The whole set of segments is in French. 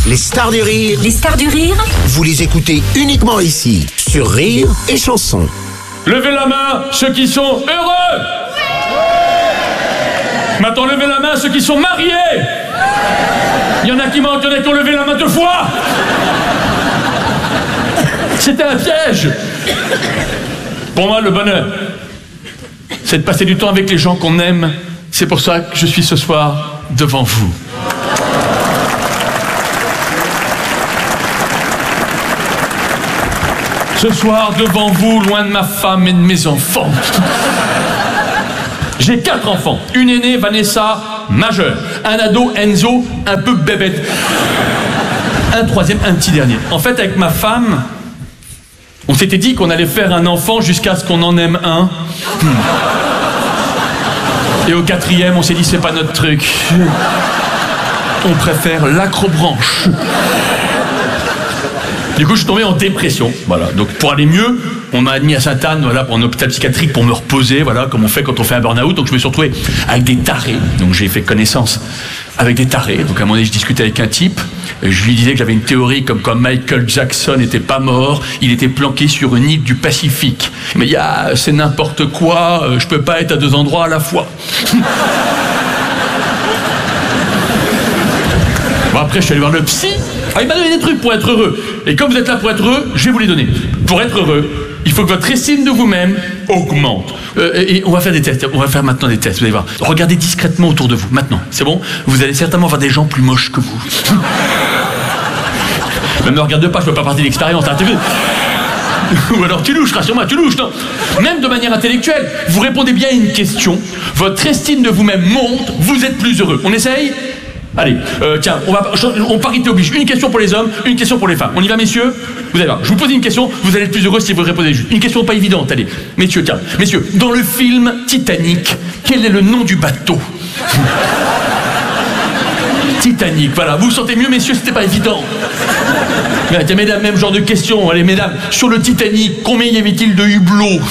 Les stars du rire. Les stars du rire. Vous les écoutez uniquement ici, sur Rire et Chanson. Levez la main, ceux qui sont heureux. Maintenant, levez la main, ceux qui sont mariés. Il y en a qui mentent, il y en a qui ont levé la main 2 fois. C'était un piège. Pour moi, le bonheur, c'est de passer du temps avec les gens qu'on aime. C'est pour ça que je suis ce soir devant vous. Ce soir, devant vous, loin de ma femme et de mes enfants. J'ai 4 enfants. Une aînée, Vanessa, majeure. Un ado, Enzo, un peu bébête. Un troisième, un petit dernier. En fait, avec ma femme, on s'était dit qu'on allait faire un enfant jusqu'à ce qu'on en aime un. Et au 4e, on s'est dit, c'est pas notre truc. On préfère l'acrobranche. Du coup, je suis tombé en dépression. Voilà. Donc, pour aller mieux, on m'a admis à Sainte-Anne, voilà, pour un hôpital psychiatrique pour me reposer, voilà, comme on fait quand on fait un burn-out. Donc, je me suis retrouvé avec des tarés. Donc, j'ai fait connaissance avec des tarés. Donc, à un moment donné, je discutais avec un type. Je lui disais que j'avais une théorie comme quoi Michael Jackson n'était pas mort. Il était planqué sur une île du Pacifique. Mais c'est n'importe quoi. Je peux pas être à 2 endroits à la fois. Bon, après, je suis allé voir le psy. Il m'a donné des trucs pour être heureux. Et comme vous êtes là pour être heureux, je vais vous les donner. Pour être heureux, il faut que votre estime de vous-même augmente. Et on va faire des tests. On va faire maintenant des tests, vous allez voir. Regardez discrètement autour de vous, maintenant. C'est bon? Vous allez certainement voir des gens plus moches que vous. Même ne regarde pas, je ne fais pas partie de l'expérience. Hein, ou alors tu louches, rassure-moi, tu louches, non? Même de manière intellectuelle, vous répondez bien à une question. Votre estime de vous-même monte, vous êtes plus heureux. On essaye? Allez, tiens, on parité oblige. Une question pour les hommes, une question pour les femmes. On y va, messieurs? Vous allez voir, je vous pose une question, vous allez être plus heureux si vous répondez juste. Une question pas évidente, allez. Messieurs, tiens, messieurs, dans le film Titanic, quel est le nom du bateau? Titanic, voilà. Vous vous sentez mieux, messieurs? C'était pas évident. Mais tiens, mesdames, même genre de question. Allez, mesdames, sur le Titanic, combien y avait-il de hublots?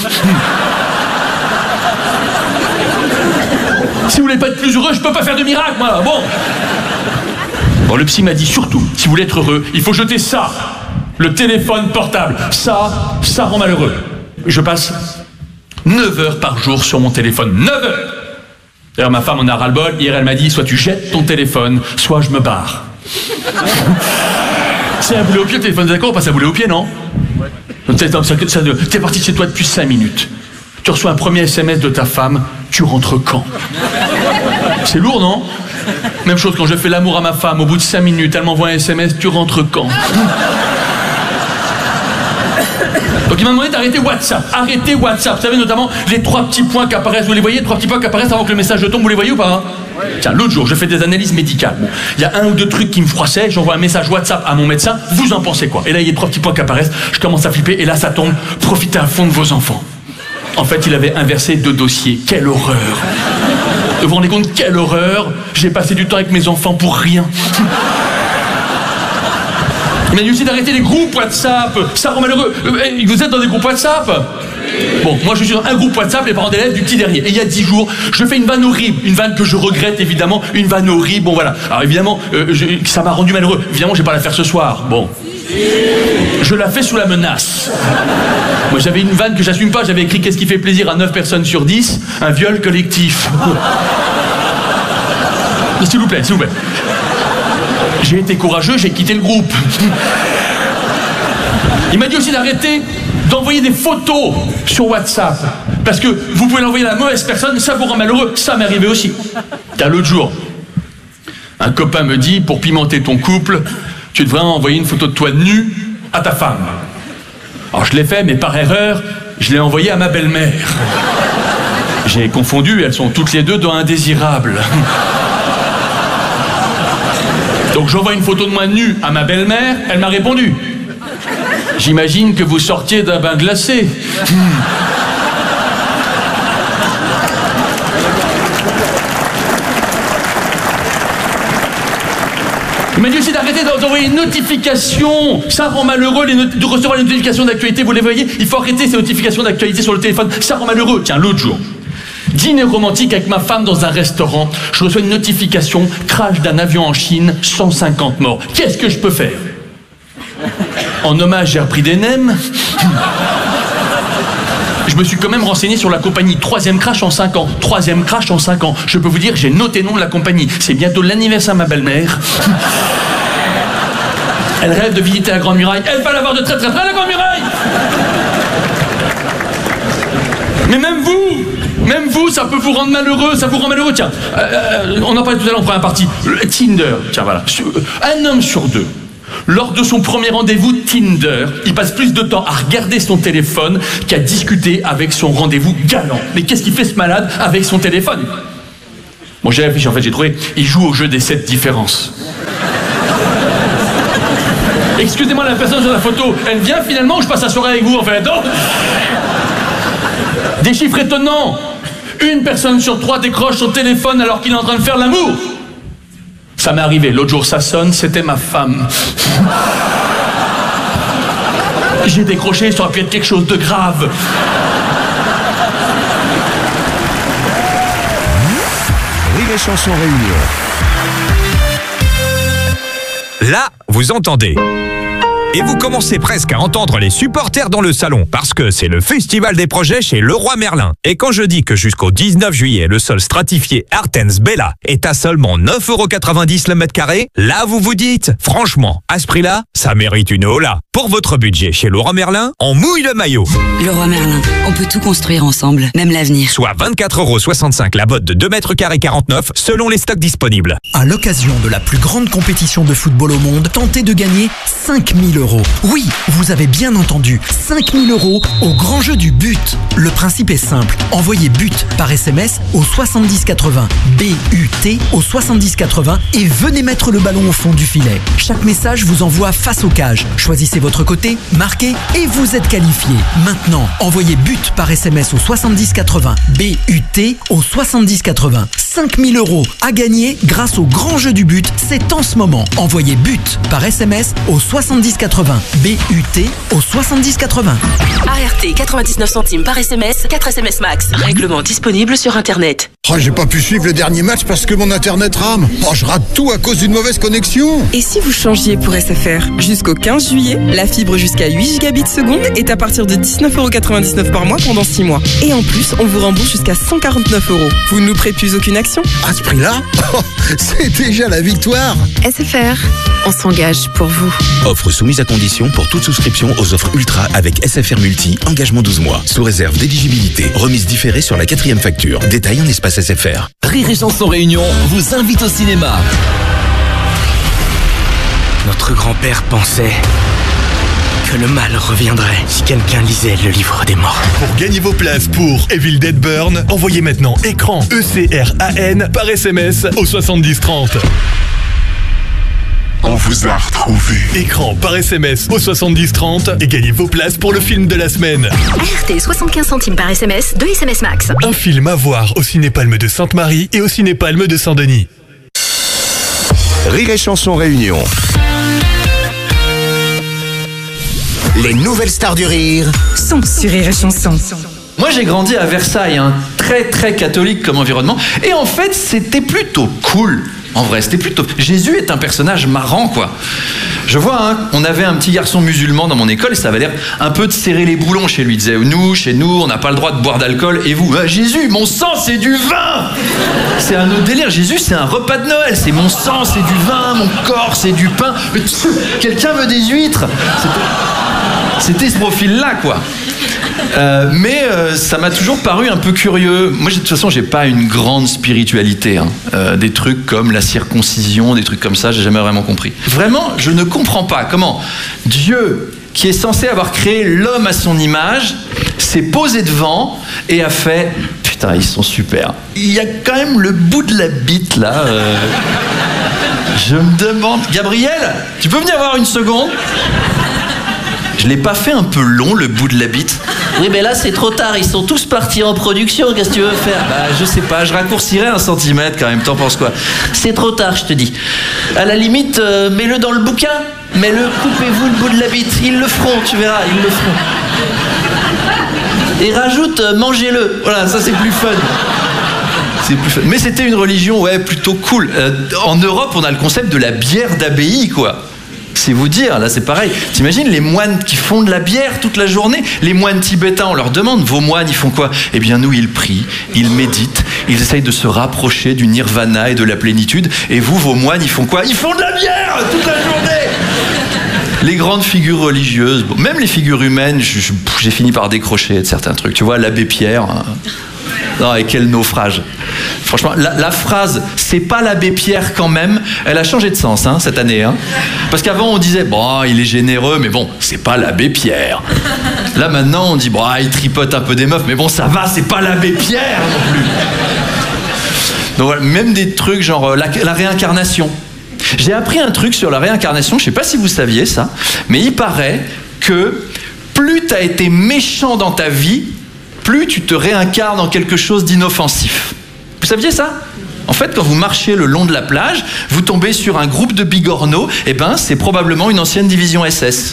Si vous voulez pas être plus heureux, je peux pas faire de miracle, moi. Bon, le psy m'a dit surtout, si vous voulez être heureux, il faut jeter ça, le téléphone portable. Ça rend malheureux. Je passe 9 heures par jour sur mon téléphone. 9 heures. D'ailleurs, ma femme en a ras-le-bol. Hier, elle m'a dit, soit tu jettes ton téléphone, soit je me barre. C'est un boulet au pied, le téléphone, d'accord? On passe un boulet au pied, non? T'es parti de chez toi depuis 5 minutes. Tu reçois un premier SMS de ta femme, tu rentres quand? C'est lourd, non? Même chose quand je fais l'amour à ma femme, au bout de 5 minutes, elle m'envoie un SMS, tu rentres quand? Donc il m'a demandé d'arrêter WhatsApp. Arrêtez WhatsApp. Vous savez notamment les 3 petits points qui apparaissent, vous les voyez? 3 petits points qui apparaissent avant que le message tombe, vous les voyez ou pas? Ouais. Tiens, l'autre jour, je fais des analyses médicales. Bon, il y a 1 ou 2 trucs qui me froissaient, j'envoie un message WhatsApp à mon médecin, vous en pensez quoi? Et là, il y a 3 petits points qui apparaissent, je commence à flipper, et là, ça tombe. Profitez à fond de vos enfants. En fait, il avait inversé 2 dossiers. Quelle horreur! Vous vous rendez compte, quelle horreur! J'ai passé du temps avec mes enfants pour rien. Il m'a dit aussi d'arrêter les groupes WhatsApp. Ça rend malheureux. Vous êtes dans des groupes WhatsApp? Bon, moi je suis dans un groupe WhatsApp, les parents d'élèves du petit dernier. Et il y a 10 jours, je fais une vanne horrible. Une vanne que je regrette évidemment. Une vanne horrible. Bon voilà. Alors évidemment, ça m'a rendu malheureux. Évidemment, je vais pas la faire ce soir. Bon. Je la fais sous la menace. Moi j'avais une vanne que j'assume pas. J'avais écrit qu'est-ce qui fait plaisir à 9 personnes sur 10? Un viol collectif. S'il vous plaît, s'il vous plaît. J'ai été courageux, j'ai quitté le groupe. Il m'a dit aussi d'arrêter d'envoyer des photos sur WhatsApp. Parce que vous pouvez l'envoyer à la mauvaise personne, ça vous rend malheureux. Ça m'est arrivé aussi. L'autre jour, un copain me dit, pour pimenter ton couple, tu devrais envoyer une photo de toi nue à ta femme. Alors je l'ai fait, mais par erreur, je l'ai envoyé à ma belle-mère. J'ai confondu, elles sont toutes les 2 dans Indésirables. Donc j'envoie une photo de moi nue à ma belle-mère, elle m'a répondu. J'imagine que vous sortiez d'un bain glacé. Il m'a dit aussi d'arrêter d'envoyer une notification. Ça rend malheureux de recevoir les notifications d'actualité. Vous les voyez? Il faut arrêter ces notifications d'actualité sur le téléphone. Ça rend malheureux. Tiens, l'autre jour, Dîner romantique avec ma femme dans un restaurant. Je reçois une notification, crash d'un avion en Chine, 150 morts. Qu'est-ce que je peux faire? En hommage, j'ai repris des nems. Je me suis quand même renseigné sur la compagnie. 3e crash en 5 ans. 3e crash en 5 ans. Je peux vous dire, j'ai noté le nom de la compagnie. C'est bientôt l'anniversaire de ma belle-mère. Elle rêve de visiter la Grande Muraille. Elle va la voir de très très près, la Grande Muraille. Mais même vous, ça peut vous rendre malheureux, ça vous rend malheureux. Tiens, on en parlait tout à l'heure en première partie. Tinder, tiens voilà. Un homme sur 2, lors de son premier rendez-vous Tinder, il passe plus de temps à regarder son téléphone qu'à discuter avec son rendez-vous galant. Mais qu'est-ce qu'il fait ce malade avec son téléphone? Bon, j'ai réfléchi, en fait, j'ai trouvé. Il joue au jeu des 7 différences. Excusez-moi, la personne sur la photo, elle vient finalement ou je passe la soirée avec vous en fait? Oh, des chiffres étonnants. 1 personne sur 3 décroche son téléphone alors qu'il est en train de faire l'amour. Ça m'est arrivé, l'autre jour ça sonne, c'était ma femme. J'ai décroché, ça aurait pu être quelque chose de grave. Rire et Chanson Réunion. Là, vous entendez. Et vous commencez presque à entendre les supporters dans le salon, parce que c'est le festival des projets chez Leroy Merlin. Et quand je dis que jusqu'au 19 juillet, le sol stratifié Artens Bella est à seulement 9,90 € le mètre carré, là vous vous dites, franchement, à ce prix-là, ça mérite une hola. Pour votre budget chez Leroy Merlin, on mouille le maillot. Leroy Merlin, on peut tout construire ensemble, même l'avenir. Soit 24,65 € la botte de 2 mètres carrés 49, selon les stocks disponibles. À l'occasion de la plus grande compétition de football au monde, tentez de gagner 5 000 €. Oui, vous avez bien entendu, 5 000 € au grand jeu du but. Le principe est simple, envoyez but par SMS au 7080, BUT au 7080 et venez mettre le ballon au fond du filet. Chaque message vous envoie face aux cages. Choisissez votre côté, marquez et vous êtes qualifié. Maintenant, envoyez but par SMS au 7080, BUT au 7080. 5 000 € à gagner grâce au grand jeu du but, c'est en ce moment. Envoyez but par SMS au 7080, BUT au 7080. ART 99 centimes par SMS, 4 SMS max. Règlement disponible sur Internet. Oh, j'ai pas pu suivre le dernier match parce que mon Internet rame. Oh, je rate tout à cause d'une mauvaise connexion. Et si vous changiez pour SFR? Jusqu'au 15 juillet, la fibre jusqu'à 8 gigabits seconde est à partir de 19,99 € par mois pendant 6 mois. Et en plus, on vous rembourse jusqu'à 149 €. Vous ne louperez plus aucune action. À ce prix-là, c'est déjà la victoire. SFR, on s'engage pour vous. Offre soumise à condition pour toute souscription aux offres Ultra avec SFR Multi, engagement 12 mois. Sous réserve d'éligibilité, remise différée sur la 4e facture. Détail en espace SFR. Rire et Chanson Réunion vous invite au cinéma. Notre grand-père pensait que le mal reviendrait si quelqu'un lisait le livre des morts. Pour gagner vos places pour Evil Dead Burn, envoyez maintenant écran ECRAN par SMS au 7030. On vous a retrouvé. Écran par SMS au 7030 et gagnez vos places pour le film de la semaine. ART 75 centimes par SMS, 2 SMS max. Un film à voir au Cinépalme de Sainte-Marie et au Cinépalme de Saint-Denis. Rire et Chanson Réunion. Les nouvelles stars du rire Sont sur Rire et Chanson. Moi j'ai grandi à Versailles, très très catholique comme environnement, et en fait c'était plutôt cool. En vrai, c'était plutôt... Jésus est un personnage marrant, quoi. Je vois, on avait un petit garçon musulman dans mon école et ça avait l'air un peu de serrer les boulons chez lui. Il disait, chez nous, on n'a pas le droit de boire d'alcool. Et vous, Jésus, mon sang, c'est du vin. C'est un autre délire. Jésus, c'est un repas de Noël. C'est mon sang, c'est du vin. Mon corps, c'est du pain. Mais quelqu'un veut des huîtres. C'était ce profil-là, quoi. Mais ça m'a toujours paru un peu curieux. Moi, de toute façon, j'ai pas une grande spiritualité. Des trucs comme la circoncision, des trucs comme ça, j'ai jamais vraiment compris. Vraiment, je ne comprends pas comment Dieu, qui est censé avoir créé l'homme à son image, s'est posé devant et a fait « Putain, ils sont super. Il y a quand même le bout de la bite, là. Je me demande... Gabriel, tu peux venir voir une seconde ? Je l'ai pas fait un peu long, le bout de la bite ? Oui, mais là, c'est trop tard. Ils sont tous partis en production. Qu'est-ce que tu veux faire ? Bah, je sais pas. Je raccourcirais 1 centimètre quand même. T'en penses quoi ? C'est trop tard, je te dis. À la limite, mets-le dans le bouquin. Coupez-vous le bout de la bite. Ils le feront, tu verras. Ils le feront. Et rajoute mangez-le. Voilà, ça c'est plus fun. C'est plus fun. Mais c'était une religion, ouais, plutôt cool. En Europe, on a le concept de la bière d'abbaye, quoi. C'est vous dire, là c'est pareil. T'imagines les moines qui font de la bière toute la journée? Les moines tibétains, on leur demande, vos moines, ils font quoi? Eh bien nous, ils prient, ils méditent, ils essayent de se rapprocher du nirvana et de la plénitude. Et vous, vos moines, ils font quoi? Ils font de la bière toute la journée. Les grandes figures religieuses, bon, même les figures humaines, j'ai fini par décrocher de certains trucs. Tu vois, l'abbé Pierre... Non, et quel naufrage. Franchement, la phrase « c'est pas l'abbé Pierre quand même », elle a changé de sens cette année. Parce qu'avant, on disait « bon, il est généreux, mais bon, c'est pas l'abbé Pierre ». Là, maintenant, on dit « bon, il tripote un peu des meufs, mais bon, ça va, c'est pas l'abbé Pierre non plus ». Donc voilà, même des trucs genre la réincarnation. J'ai appris un truc sur la réincarnation, je sais pas si vous saviez ça, mais il paraît que plus t'as été méchant dans ta vie, plus tu te réincarnes en quelque chose d'inoffensif. Vous saviez ça? En fait, quand vous marchez le long de la plage, vous tombez sur un groupe de bigorneaux, et ben c'est probablement une ancienne division SS.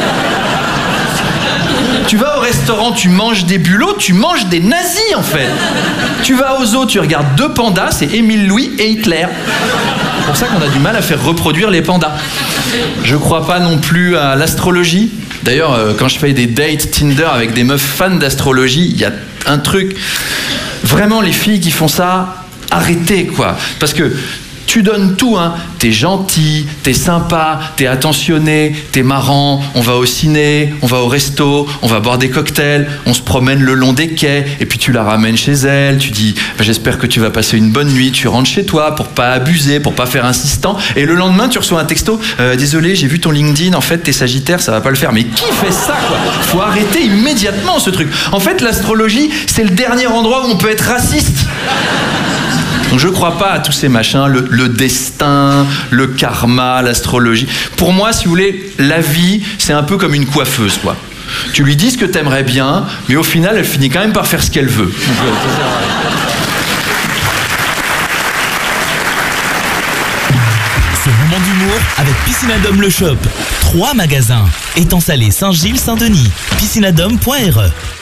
Tu vas au restaurant, tu manges des bulots, tu manges des nazis en fait. Tu vas au zoo, tu regardes 2 pandas, c'est Émile Louis et Hitler. C'est pour ça qu'on a du mal à faire reproduire les pandas. Je crois pas non plus à l'astrologie. D'ailleurs, quand je fais des dates Tinder avec des meufs fans d'astrologie, il y a un truc... Vraiment, les filles qui font ça, arrêtez, quoi. Parce que tu donnes tout, T'es gentil, t'es sympa, t'es attentionné, t'es marrant, on va au ciné, on va au resto, on va boire des cocktails, on se promène le long des quais, et puis tu la ramènes chez elle, tu dis j'espère que tu vas passer une bonne nuit, tu rentres chez toi pour pas abuser, pour pas faire insistant, et le lendemain tu reçois un texto, désolé, j'ai vu ton LinkedIn, en fait t'es Sagittaire, ça va pas le faire. Mais qui fait ça, quoi? Faut arrêter immédiatement ce truc. En fait, l'astrologie, c'est le dernier endroit où on peut être raciste. Donc je crois pas à tous ces machins, le destin, le karma, l'astrologie. Pour moi, si vous voulez, la vie, c'est un peu comme une coiffeuse, quoi. Tu lui dis ce que t'aimerais bien, mais au final, elle finit quand même par faire ce qu'elle veut. Ce moment d'humour avec Piscinadome Le Shop. 3 magasins. Étang Salé, Saint-Gilles, Saint-Denis. Piscinadome.re